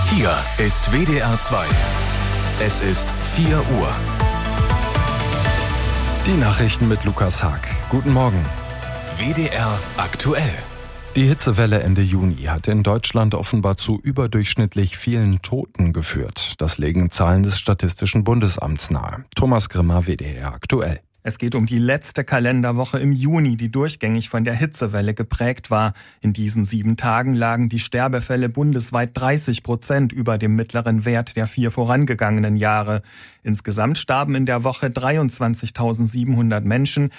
Hier ist WDR 2. Es ist 4 Uhr. Die Nachrichten mit Lukas Haag. Guten Morgen. WDR aktuell. Die Hitzewelle Ende Juni hat in Deutschland offenbar zu überdurchschnittlich vielen Toten geführt. Das legen Zahlen des Statistischen Bundesamts nahe. Thomas Grimmer, WDR aktuell. Es geht um die letzte Kalenderwoche im Juni, die durchgängig von der Hitzewelle geprägt war. In diesen 7 Tagen lagen die Sterbefälle bundesweit 30% über dem mittleren Wert der 4 vorangegangenen Jahre. Insgesamt starben in der Woche 23.700 Menschen,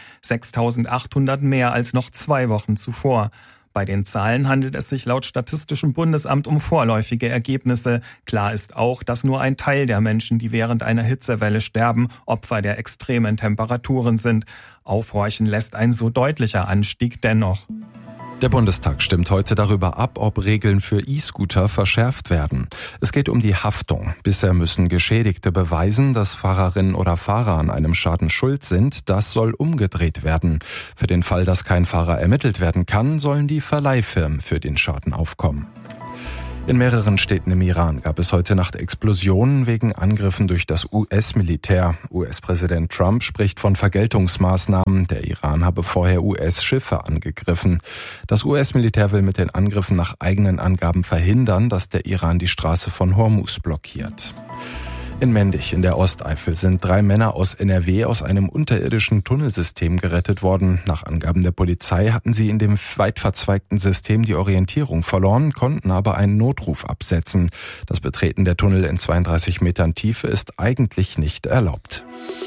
6.800 mehr als noch 2 Wochen zuvor. Bei den Zahlen handelt es sich laut Statistischem Bundesamt um vorläufige Ergebnisse. Klar ist auch, dass nur ein Teil der Menschen, die während einer Hitzewelle sterben, Opfer der extremen Temperaturen sind. Aufhorchen lässt ein so deutlicher Anstieg dennoch. Der Bundestag stimmt heute darüber ab, ob Regeln für E-Scooter verschärft werden. Es geht um die Haftung. Bisher müssen Geschädigte beweisen, dass Fahrerinnen oder Fahrer an einem Schaden schuld sind. Das soll umgedreht werden. Für den Fall, dass kein Fahrer ermittelt werden kann, sollen die Verleihfirmen für den Schaden aufkommen. In mehreren Städten im Iran gab es heute Nacht Explosionen wegen Angriffen durch das US-Militär. US-Präsident Trump spricht von Vergeltungsmaßnahmen. Der Iran habe vorher US-Schiffe angegriffen. Das US-Militär will mit den Angriffen nach eigenen Angaben verhindern, dass der Iran die Straße von Hormuz blockiert. In Mendig in der Osteifel sind 3 Männer aus NRW aus einem unterirdischen Tunnelsystem gerettet worden. Nach Angaben der Polizei hatten sie in dem weit verzweigten System die Orientierung verloren, konnten aber einen Notruf absetzen. Das Betreten der Tunnel in 32 Metern Tiefe ist eigentlich nicht erlaubt.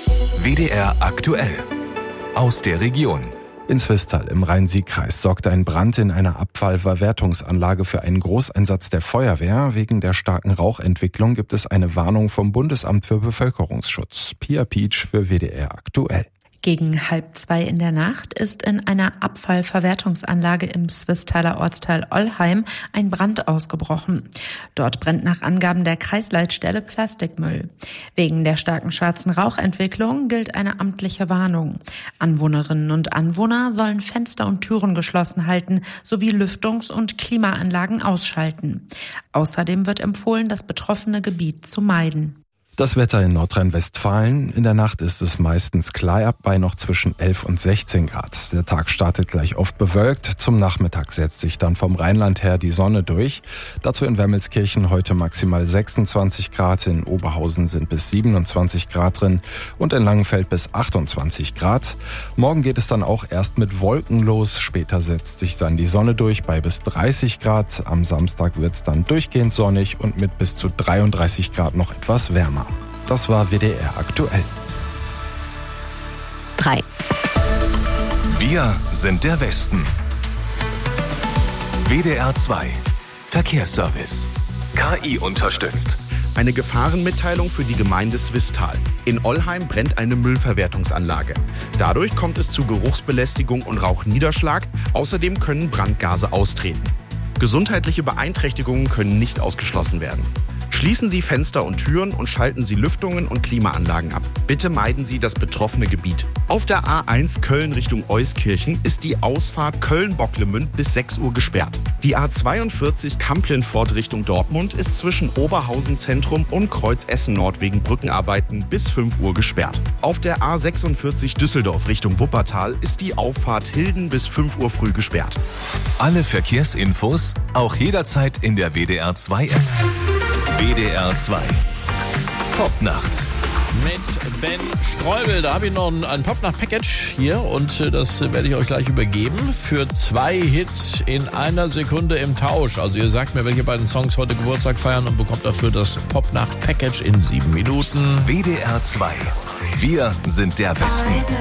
WDR aktuell. Aus der Region. In Swisttal im Rhein-Sieg-Kreis sorgte ein Brand in einer Abfallverwertungsanlage für einen Großeinsatz der Feuerwehr. Wegen der starken Rauchentwicklung gibt es eine Warnung vom Bundesamt für Bevölkerungsschutz. Pia Pietsch für WDR aktuell. Gegen 1:30 in der Nacht ist in einer Abfallverwertungsanlage im Swistaler Ortsteil Ollheim ein Brand ausgebrochen. Dort brennt nach Angaben der Kreisleitstelle Plastikmüll. Wegen der starken schwarzen Rauchentwicklung gilt eine amtliche Warnung. Anwohnerinnen und Anwohner sollen Fenster und Türen geschlossen halten sowie Lüftungs- und Klimaanlagen ausschalten. Außerdem wird empfohlen, das betroffene Gebiet zu meiden. Das Wetter in Nordrhein-Westfalen. In der Nacht ist es meistens klar bei noch zwischen 11 und 16 Grad. Der Tag startet gleich oft bewölkt. Zum Nachmittag setzt sich dann vom Rheinland her die Sonne durch. Dazu in Wermelskirchen heute maximal 26 Grad. In Oberhausen sind bis 27 Grad drin und in Langenfeld bis 28 Grad. Morgen geht es dann auch erst mit Wolken los. Später setzt sich dann die Sonne durch bei bis 30 Grad. Am Samstag wird es dann durchgehend sonnig und mit bis zu 33 Grad noch etwas wärmer. Das war WDR aktuell. 3. Wir sind der Westen. WDR 2. Verkehrsservice. KI unterstützt. Eine Gefahrenmitteilung für die Gemeinde Swisttal. In Ollheim brennt eine Müllverwertungsanlage. Dadurch kommt es zu Geruchsbelästigung und Rauchniederschlag. Außerdem können Brandgase austreten. Gesundheitliche Beeinträchtigungen können nicht ausgeschlossen werden. Schließen Sie Fenster und Türen und schalten Sie Lüftungen und Klimaanlagen ab. Bitte meiden Sie das betroffene Gebiet. Auf der A1 Köln Richtung Euskirchen ist die Ausfahrt Köln-Bocklemünd bis 6 Uhr gesperrt. Die A42 Kamp-Lintfort Richtung Dortmund ist zwischen Oberhausen Zentrum und Kreuz Essen Nord wegen Brückenarbeiten bis 5 Uhr gesperrt. Auf der A46 Düsseldorf Richtung Wuppertal ist die Auffahrt Hilden bis 5 Uhr früh gesperrt. Alle Verkehrsinfos auch jederzeit in der WDR 2 App. WDR 2. Popnacht. Mit Ben Streubel. Da habe ich noch ein Popnacht-Package hier und das werde ich euch gleich übergeben. Für 2 Hits in einer Sekunde im Tausch. Also ihr sagt mir, welche beiden Songs heute Geburtstag feiern und bekommt dafür das Popnacht-Package in 7 Minuten. WDR 2. Wir sind der Westen.